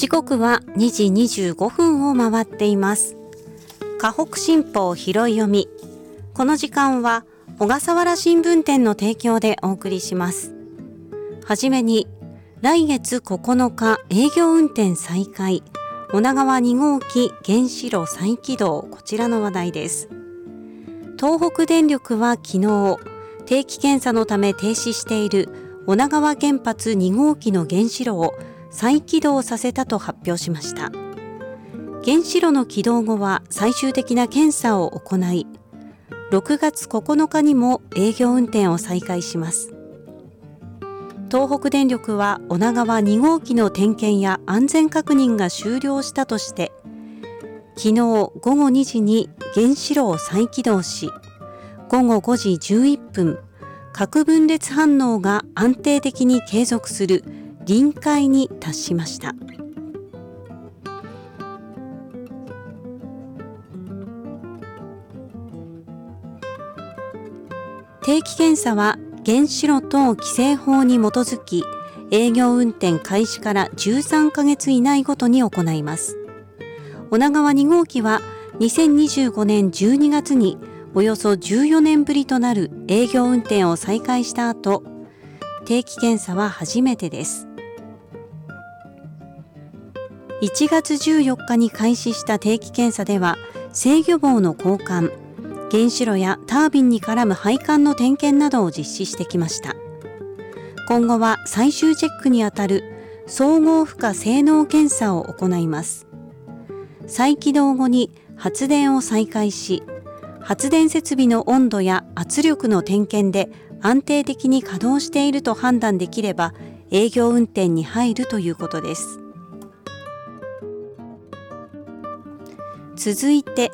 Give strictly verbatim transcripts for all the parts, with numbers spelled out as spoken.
時刻はにじにじゅうごふんを回っています。河北新報拾い読み。この時間は小笠原新聞店の提供でお送りします。はじめに、来月ここのか営業運転再開、女川に号機原子炉再起動、こちらの話題です。東北電力は昨日、定期検査のため停止している女川原発に号機の原子炉を再起動させたと発表しました。原子炉の起動後は最終的な検査を行い、ろくがつここのかにも営業運転を再開します。東北電力は女川に号機の点検や安全確認が終了したとして、昨日ごごにじに原子炉を再起動し、ごごごじじゅういっぷん、核分裂反応が安定的に継続する臨界に達しました。定期検査は原子炉等規制法に基づき、営業運転開始からじゅうさんかげつ以内ごとに行います。女川に号機はにせんにじゅうごねんじゅうにがつにおよそじゅうよねんぶりとなる営業運転を再開した後、定期検査は初めてです。いちがつじゅうよっかに開始した定期検査では、制御棒の交換、原子炉やタービンに絡む配管の点検などを実施してきました。今後は最終チェックにあたる総合負荷性能検査を行います。再起動後に発電を再開し、発電設備の温度や圧力の点検で安定的に稼働していると判断できれば、営業運転に入るということです。続いて、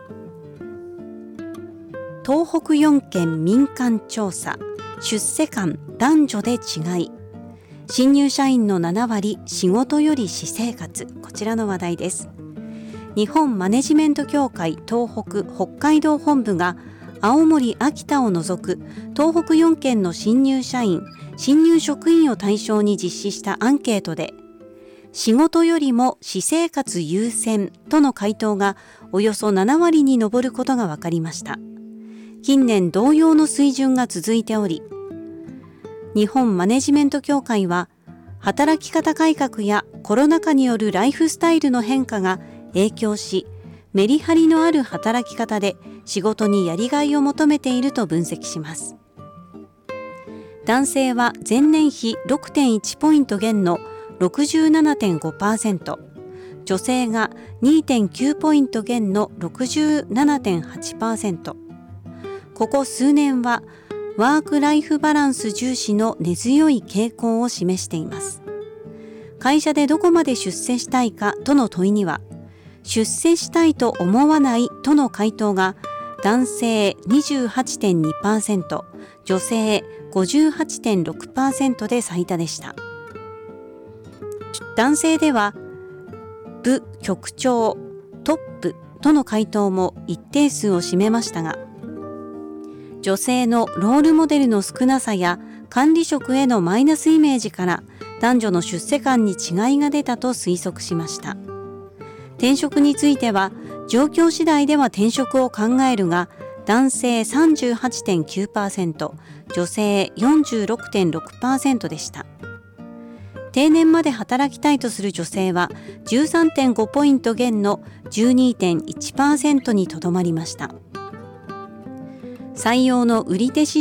東北よんけん民間調査、出世間男女で違い、新入社員のななわり仕事より私生活、こちらの話題です。日本マネジメント協会東北北海道本部が青森秋田を除く東北よんけんの新入社員新入職員を対象に実施したアンケートで、仕事よりも私生活優先との回答がおよそななわりに上ることが分かりました。近年同様の水準が続いており、日本マネジメント協会は働き方改革やコロナ禍によるライフスタイルの変化が影響し、メリハリのある働き方で仕事にやりがいを求めていると分析します。男性は前年比 ろくてんいちポイント減の ろくじゅうななてんごパーセント、女性が にてんきゅうポイント減の ろくじゅうななてんはちパーセント。ここ数年はワークライフバランス重視の根強い傾向を示しています。会社でどこまで出世したいかとの問いには、出世したいと思わないとの回答が男性 にじゅうはちてんにパーセント、女性 ごじゅうはちてんろくパーセント で最多でした。男性では部局長、トップとの回答も一定数を占めましたが、女性のロールモデルの少なさや管理職へのマイナスイメージから男女の出世感に違いが出たと推測しました。転職については、状況次第では転職を考えるが、男性 さんじゅうはちてんきゅうパーセント、女性 よんじゅうろくてんろくパーセント でした。定年まで働きたいとする女性は じゅうさんてんごポイント減の じゅうにてんいちパーセント にとどまりました。採用の売り手市